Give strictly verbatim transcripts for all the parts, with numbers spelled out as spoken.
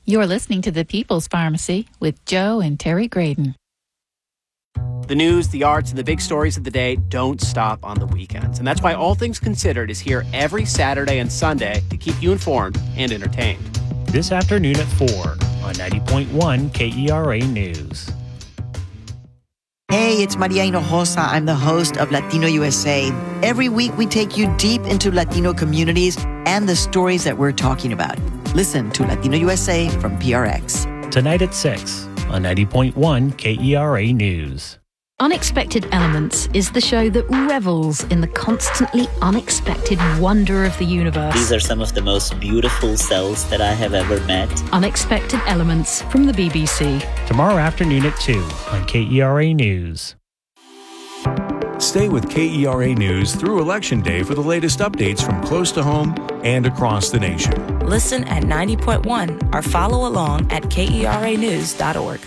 You're listening to The People's Pharmacy with Joe and Terry Graydon. The news, the arts, and the big stories of the day don't stop on the weekends. And that's why All Things Considered is here every Saturday and Sunday to keep you informed and entertained. This afternoon at four on ninety point one K E R A News. Hey, it's Maria Hinojosa. I'm the host of Latino U S A. Every week, we take you deep into Latino communities and the stories that we're talking about. Listen to Latino U S A from P R X. Tonight at six on ninety point one K E R A News. Unexpected Elements is the show that revels in the constantly unexpected wonder of the universe. These are some of the most beautiful cells that I have ever met. Unexpected Elements from the B B C. Tomorrow afternoon at two on K E R A News. Stay with K E R A News through Election Day for the latest updates from close to home and across the nation. Listen at ninety point one or follow along at K E R A news dot org.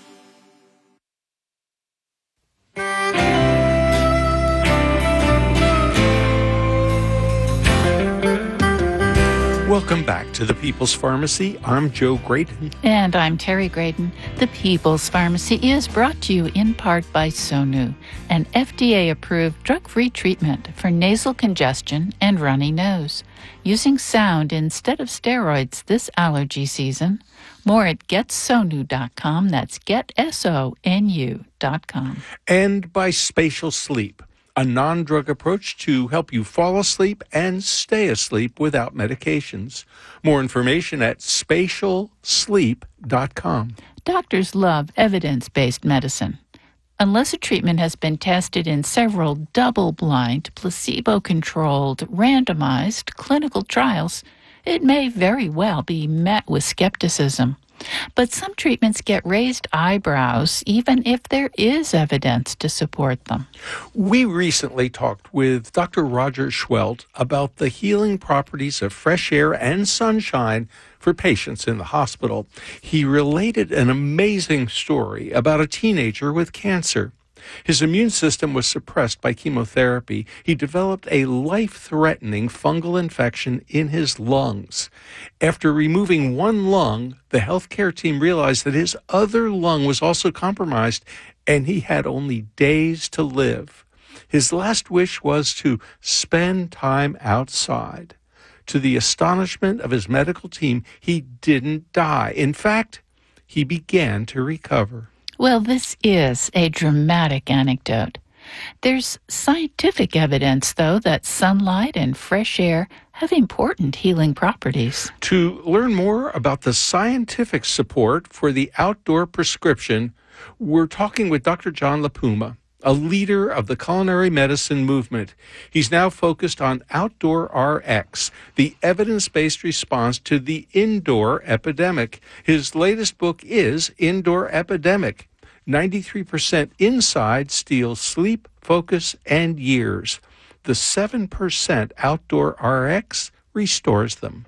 Welcome back to the People's Pharmacy. I'm Joe Graydon. And I'm Terry Graydon. The People's Pharmacy is brought to you in part by Sonu, an F D A-approved drug-free treatment for nasal congestion and runny nose. Using sound instead of steroids this allergy season. More at get sonu dot com. That's get S O N U dot com. And by Spatial Sleep, a non-drug approach to help you fall asleep and stay asleep without medications. More information at spatial sleep dot com. Doctors love evidence-based medicine. Unless a treatment has been tested in several double-blind, placebo-controlled, randomized clinical trials, it may very well be met with skepticism. But some treatments get raised eyebrows even if there is evidence to support them. We recently talked with Doctor Roger Schwelt about the healing properties of fresh air and sunshine for patients in the hospital. He related an amazing story about a teenager with cancer. His immune system was suppressed by chemotherapy. He developed a life-threatening fungal infection in his lungs. After removing one lung, the healthcare team realized that his other lung was also compromised, and he had only days to live. His last wish was to spend time outside. To the astonishment of his medical team, he didn't die. In fact, he began to recover. Well, this is a dramatic anecdote. There's scientific evidence, though, that sunlight and fresh air have important healing properties. To learn more about the scientific support for the outdoor prescription, we're talking with Doctor John LaPuma, a leader of the culinary medicine movement. He's now focused on Outdoor R X, the evidence-based response to the indoor epidemic. His latest book is Indoor Epidemic. ninety-three percent inside steals sleep, focus, and years. The seven percent Outdoor R X restores them.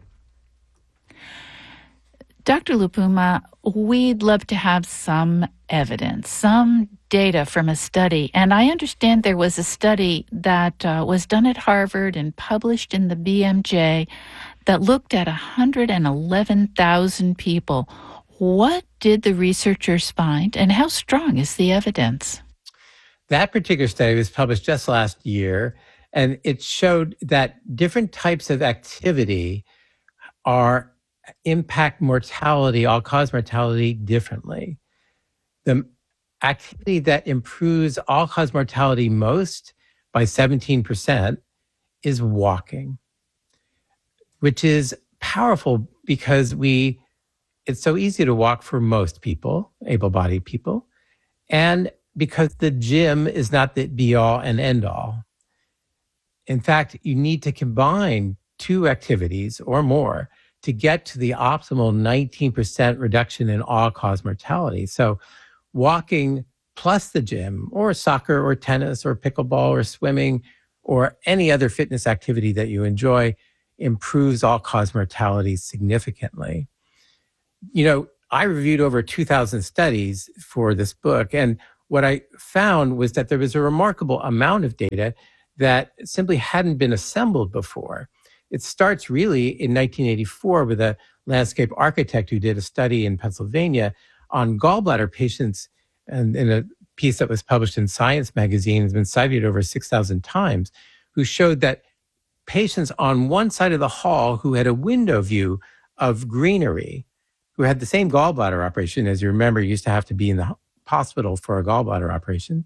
Doctor LaPuma, we'd love to have some evidence, some data from a study. And I understand there was a study that uh, was done at Harvard and published in the B M J that looked at one hundred eleven thousand people. What did the researchers find, and how strong is the evidence? That particular study was published just last year, and it showed that different types of activity are impact mortality, all-cause mortality differently. The activity that improves all-cause mortality most by seventeen percent is walking, which is powerful because we it's so easy to walk for most people, able-bodied people, and because the gym is not the be-all and end-all. In fact, you need to combine two activities or more to get to the optimal nineteen percent reduction in all-cause mortality. So walking plus the gym, or soccer or tennis or pickleball or swimming or any other fitness activity that you enjoy improves all-cause mortality significantly. You know, I reviewed over two thousand studies for this book, and what I found was that there was a remarkable amount of data that simply hadn't been assembled before. it starts really in nineteen eighty-four with a landscape architect who did a study in Pennsylvania on gallbladder patients, and in a piece that was published in Science magazine, has been cited over six thousand times, who showed that patients on one side of the hall who had a window view of greenery, who had the same gallbladder operation, as you remember, used to have to be in the hospital for a gallbladder operation,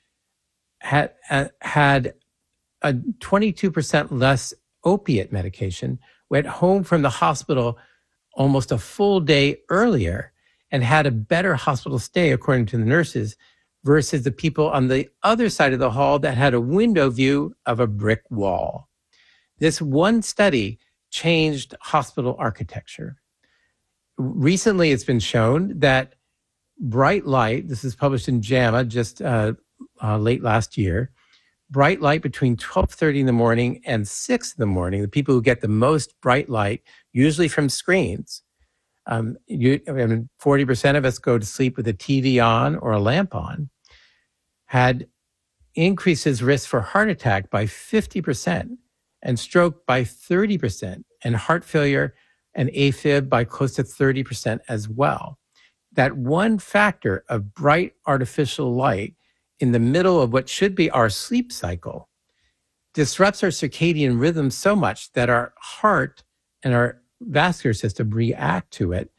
had, uh, had a twenty-two percent less opiate medication, went home from the hospital almost a full day earlier, and had a better hospital stay, according to the nurses, versus the people on the other side of the hall that had a window view of a brick wall. This one study changed hospital architecture. Recently, it's been shown that bright light, this is published in JAMA just uh, uh, late last year, bright light between twelve thirty in the morning and six in the morning, the people who get the most bright light, usually from screens, um, you, I mean, forty percent of us go to sleep with a T V on or a lamp on, had increases risk for heart attack by fifty percent and stroke by thirty percent and heart failure and AFib by close to thirty percent as well. That one factor of bright artificial light in the middle of what should be our sleep cycle disrupts our circadian rhythm so much that our heart and our vascular system react to it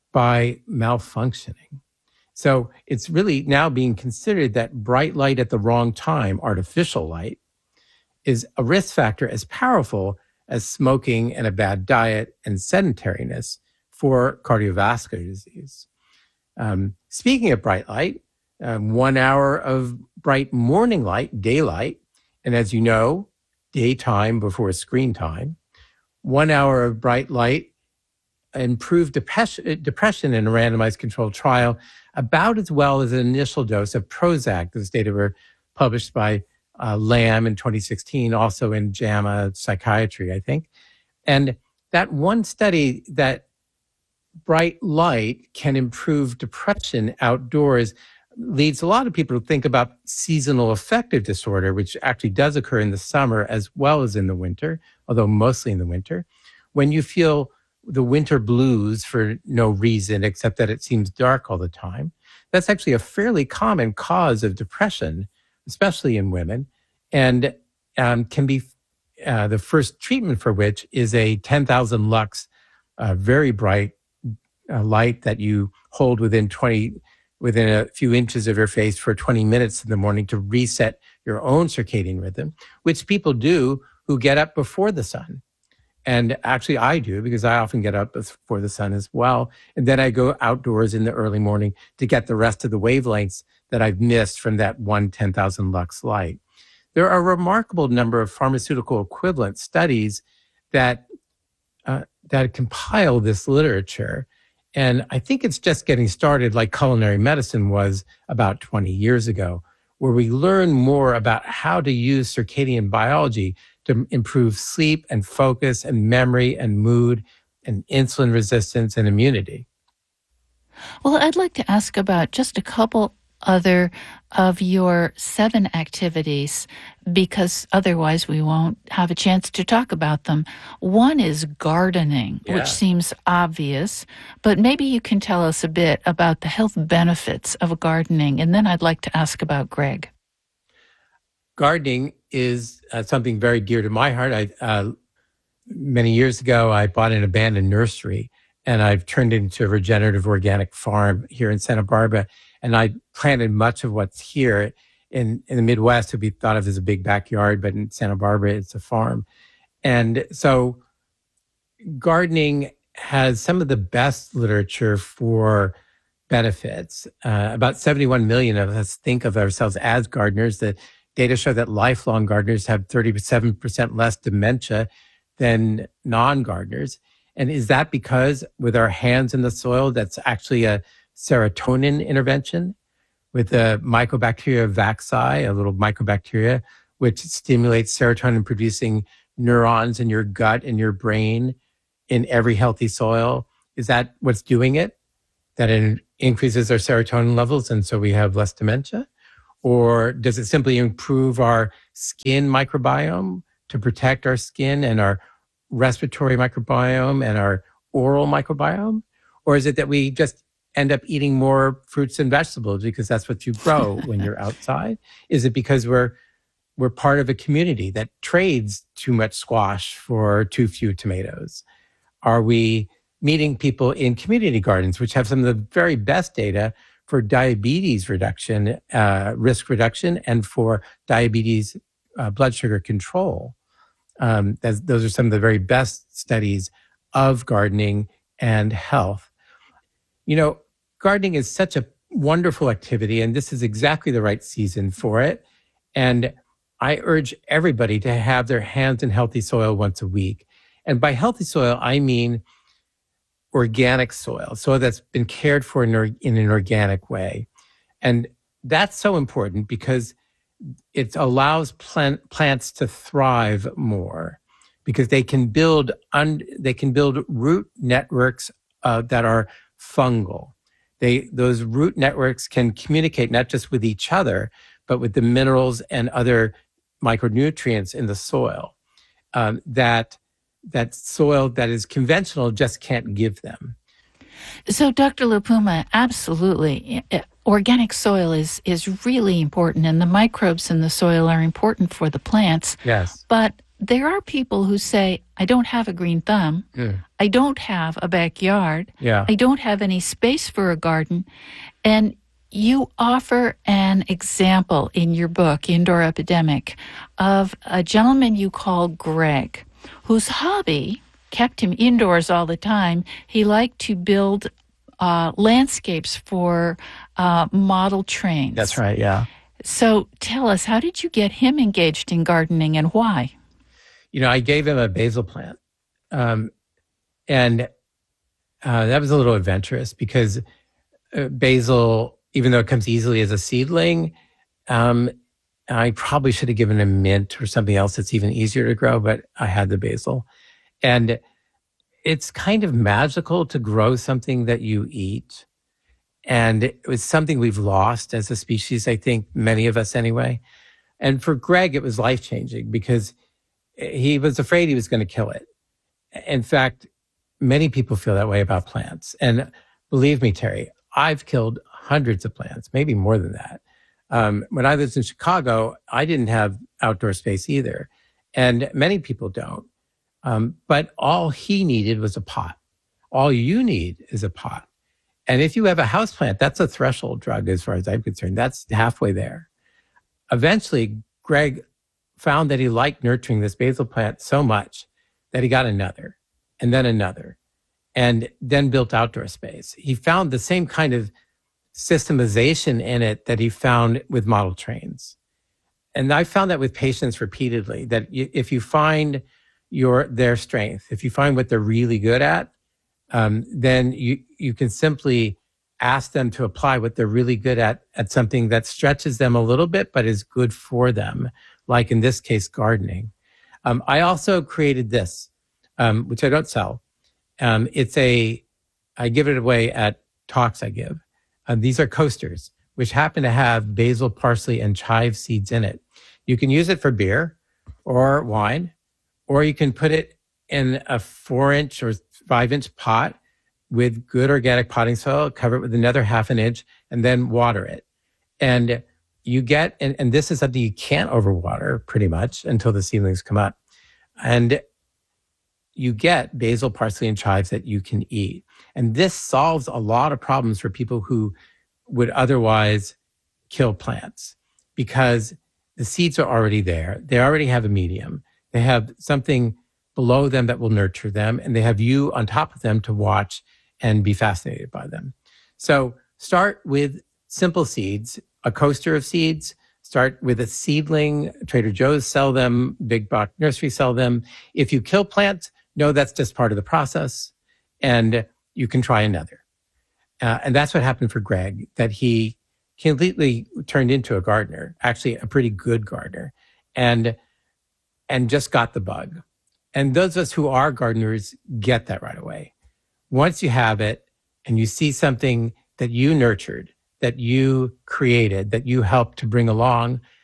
by malfunctioning. So it's really now being considered that bright light at the wrong time, artificial light, is a risk factor as powerful as smoking and a bad diet and sedentariness for cardiovascular disease. Um, speaking of bright light, um, one hour of bright morning light, daylight, and as you know, daytime before screen time, one hour of bright light improved depression, depression in a randomized controlled trial about as well as an initial dose of Prozac. Those data were published by uh, Lamb in twenty sixteen, also in JAMA Psychiatry, I think. And that one study that bright light can improve depression outdoors leads a lot of people to think about seasonal affective disorder, which actually does occur in the summer as well as in the winter, although mostly in the winter. When you feel the winter blues for no reason except that it seems dark all the time, that's actually a fairly common cause of depression, especially in women, and um, can be uh, the first treatment for which is a ten thousand lux, uh, very bright uh, light that you hold within twenty within a few inches of your face for twenty minutes in the morning to reset your own circadian rhythm, which people do who get up before the sun. And actually I do, because I often get up before the sun as well. And then I go outdoors in the early morning to get the rest of the wavelengths that I've missed from that one ten thousand lux light. There are a remarkable number of pharmaceutical equivalent studies that uh, that compile this literature. And I think it's just getting started, like culinary medicine was about twenty years ago, where we learn more about how to use circadian biology to improve sleep and focus and memory and mood and insulin resistance and immunity. Well, I'd like to ask about just a couple other of your seven activities, because otherwise we won't have a chance to talk about them. One is gardening, Yeah. which seems obvious, but maybe you can tell us a bit about the health benefits of gardening, and then I'd like to ask about Greg. Gardening is uh, something very dear to my heart. I, uh, many years ago, I bought an abandoned nursery, and I've turned it into a regenerative organic farm here in Santa Barbara. And I planted much of what's here. In, in the Midwest, it would be thought of as a big backyard, but in Santa Barbara, it's a farm. And so gardening has some of the best literature for benefits. Uh, about seventy-one million of us think of ourselves as gardeners. The data show that lifelong gardeners have thirty-seven percent less dementia than non-gardeners. And is that because with our hands in the soil, that's actually a serotonin intervention with the Mycobacteria vacci, a little mycobacteria, which stimulates serotonin producing neurons in your gut and your brain in every healthy soil? Is that what's doing it? That it increases our serotonin levels and so we have less dementia? Or does it simply improve our skin microbiome to protect our skin and our respiratory microbiome and our oral microbiome? Or is it that we just end up eating more fruits and vegetables because that's what you grow when you're outside? Is it because we're we're part of a community that trades too much squash for too few tomatoes? Are we meeting people in community gardens, which have some of the very best data for diabetes reduction, uh, risk reduction, and for diabetes uh, blood sugar control? Um, those are some of the very best studies of gardening and health. You know, gardening is such a wonderful activity, and this is exactly the right season for it. And I urge everybody to have their hands in healthy soil once a week. And by healthy soil, I mean organic soil, soil that's been cared for in, or, in an organic way. And that's so important because it allows plant, plants to thrive more, because they can build un, they can build root networks uh, that are fungal. They those root networks can communicate not just with each other, but with the minerals and other micronutrients in the soil um, that that soil that is conventional just can't give them. So, Doctor Lupuma, absolutely. Organic soil is, is really important, and the microbes in the soil are important for the plants. Yes. But there are people who say, I don't have a green thumb. Mm. I don't have a backyard. Yeah. I don't have any space for a garden. And you offer an example in your book, Indoor Epidemic, of a gentleman you call Greg, whose hobby kept him indoors all the time. He liked to build uh, landscapes for uh, model trains. That's right, yeah. So tell us, how did you get him engaged in gardening and why? You know, I gave him a basil plant. Um, and uh, that was a little adventurous because uh, basil, even though it comes easily as a seedling, um, I probably should have given him mint or something else that's even easier to grow, but I had the basil. And it's kind of magical to grow something that you eat. And it was something we've lost as a species, I think, many of us anyway. And for Greg, it was life-changing because he was afraid he was going to kill it. In fact, many people feel that way about plants. And believe me, Terry, I've killed hundreds of plants, maybe more than that. Um, when I lived in Chicago, I didn't have outdoor space either. And many people don't. Um, but all he needed was a pot. All you need is a pot. And if you have a houseplant, that's a threshold drug as far as I'm concerned. That's halfway there. Eventually, Greg found that he liked nurturing this basil plant so much that he got another, and then another, and then built outdoor space. He found the same kind of systemization in it that he found with model trains. And I found that with patients repeatedly, that if you find your their strength, if you find what they're really good at, um, then you, you can simply ask them to apply what they're really good at at something that stretches them a little bit, but is good for them, like in this case, gardening. Um, I also created this, um, which I don't sell. Um, it's a, I give it away at talks I give. Uh, these are coasters, which happen to have basil, parsley, and chive seeds in it. You can use it for beer or wine, or you can put it in a four inch or five inch pot with good organic potting soil, cover it with another half an inch, and then water it. And you get, and, and this is something you can't overwater pretty much until the seedlings come up. And you get basil, parsley, and chives that you can eat. And this solves a lot of problems for people who would otherwise kill plants because the seeds are already there. They already have a medium. They have something below them that will nurture them, and they have you on top of them to watch and be fascinated by them. So start with simple seeds, a coaster of seeds. Start with a seedling. Trader Joe's sell them. Big box nurseries sell them. If you kill plants, no, that's just part of the process, and you can try another. Uh, and that's what happened for Greg, that he completely turned into a gardener, actually a pretty good gardener, and and just got the bug. And those of us who are gardeners get that right away. Once you have it and you see something that you nurtured, that you created, that you helped to bring along,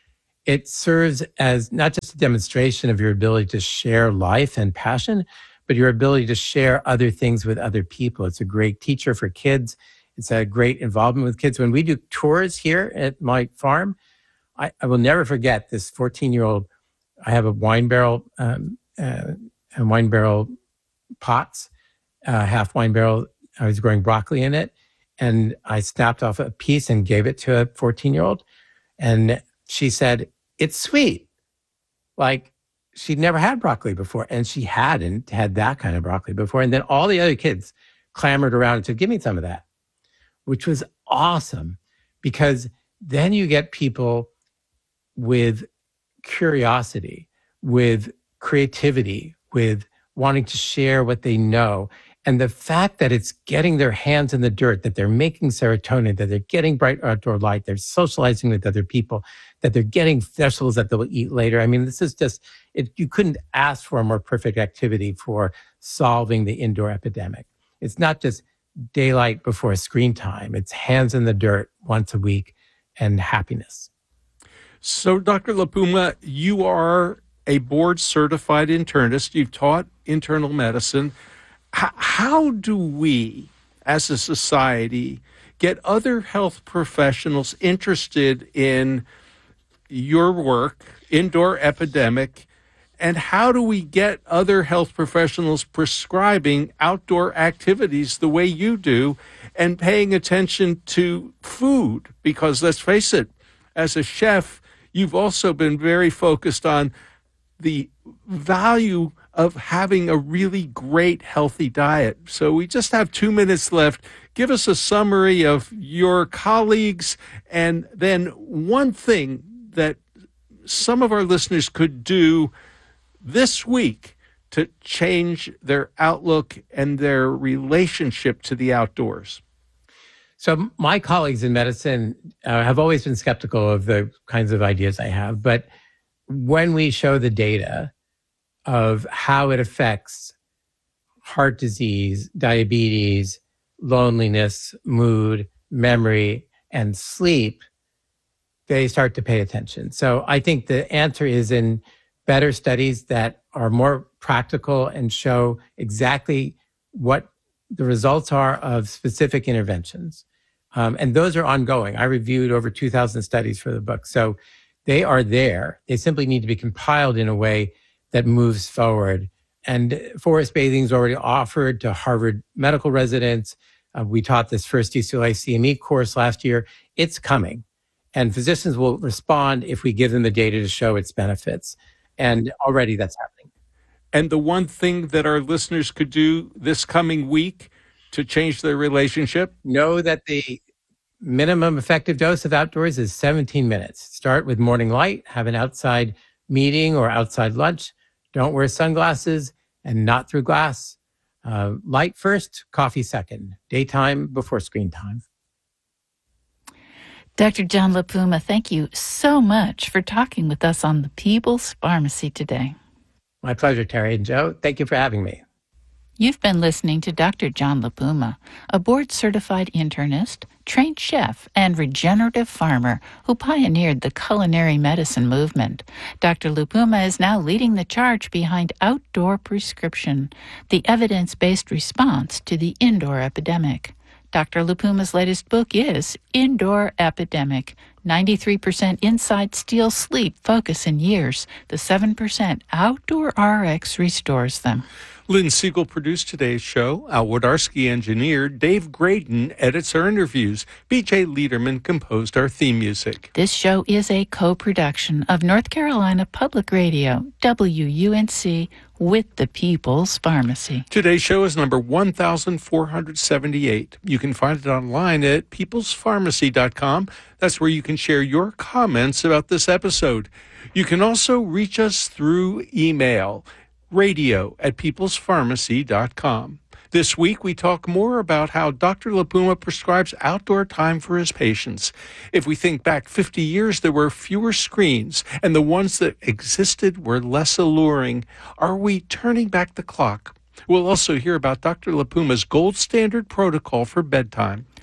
it serves as not just a demonstration of your ability to share life and passion, but your ability to share other things with other people. It's a great teacher for kids. It's a great involvement with kids. When we do tours here at my farm, I, I will never forget this fourteen-year-old. I have a wine barrel, um, uh, and wine barrel pots, uh, half wine barrel. I was growing broccoli in it, and I snapped off a piece and gave it to a fourteen-year-old. And she said, "It's sweet." Like, she'd never had broccoli before, and she hadn't had that kind of broccoli before. And then all the other kids clamored around and said, "Give me some of that," which was awesome, because then you get people with curiosity, with creativity, with wanting to share what they know. And the fact that it's getting their hands in the dirt, that they're making serotonin, that they're getting bright outdoor light, they're socializing with other people, that they're getting vegetables that they'll eat later. I mean, this is just, it, you couldn't ask for a more perfect activity for solving the indoor epidemic. It's not just daylight before screen time. It's hands in the dirt once a week and happiness. So, Doctor LaPuma, you are a board-certified internist. You've taught internal medicine. H- how do we, as a society, get other health professionals interested in your work, indoor epidemic, and how do we get other health professionals prescribing outdoor activities the way you do and paying attention to food? Because let's face it, as a chef, you've also been very focused on the value of having a really great, healthy diet. So we just have two minutes left. Give us a summary of your colleagues, and then one thing that some of our listeners could do this week to change their outlook and their relationship to the outdoors. So my colleagues in medicine uh, have always been skeptical of the kinds of ideas I have. But when we show the data of how it affects heart disease, diabetes, loneliness, mood, memory, and sleep, they start to pay attention. So I think the answer is in better studies that are more practical and show exactly what the results are of specific interventions. Um, and those are ongoing. I reviewed over two thousand studies for the book. So they are there. They simply need to be compiled in a way that moves forward. And forest bathing is already offered to Harvard medical residents. Uh, we taught this first U C L A C M E course last year. It's coming. And physicians will respond if we give them the data to show its benefits. And already that's happening. And the one thing that our listeners could do this coming week to change their relationship? Know that the minimum effective dose of outdoors is seventeen minutes. Start with morning light, have an outside meeting or outside lunch. Don't wear sunglasses and not through glass. Uh, light first, coffee second. Daytime before screen time. Doctor John LaPuma, thank you so much for talking with us on the People's Pharmacy today. My pleasure, Terry and Joe. Thank you for having me. You've been listening to Doctor John LaPuma, a board-certified internist, trained chef, and regenerative farmer who pioneered the culinary medicine movement. Doctor LaPuma is now leading the charge behind Outdoor Prescription, the evidence-based response to the indoor epidemic. Doctor LaPuma's latest book is Indoor Epidemic, ninety-three percent inside steals sleep focus in years. The seven percent outdoor R X restores them. Lynn Siegel produced today's show. Al Wodarski engineered. Dave Graydon edits our interviews. B J Liederman composed our theme music. This show is a co-production of North Carolina Public Radio, W U N C, with the People's Pharmacy. Today's show is number one thousand four hundred seventy-eight. You can find it online at peoples pharmacy dot com. That's where you can share your comments about this episode. You can also reach us through email. radio at peoples pharmacy dot com. This week, we talk more about how Doctor LaPuma prescribes outdoor time for his patients. If we think back fifty years, there were fewer screens, and the ones that existed were less alluring. Are we turning back the clock? We'll also hear about Doctor LaPuma's gold standard protocol for bedtime.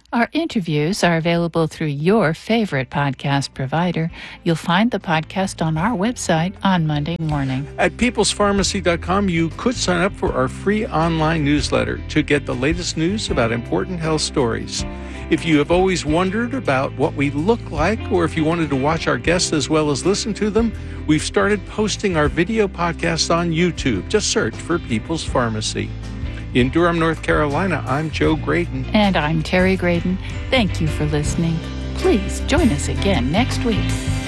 Our interviews are available through your favorite podcast provider. You'll find the podcast on our website on Monday morning. At peoples pharmacy dot com, you could sign up for our free online newsletter to get the latest news about important health stories. If you have always wondered about what we look like, or if you wanted to watch our guests as well as listen to them, we've started posting our video podcasts on YouTube. Just search for People's Pharmacy. In Durham, North Carolina, I'm Joe Graydon. And I'm Terry Graydon. Thank you for listening. Please join us again next week.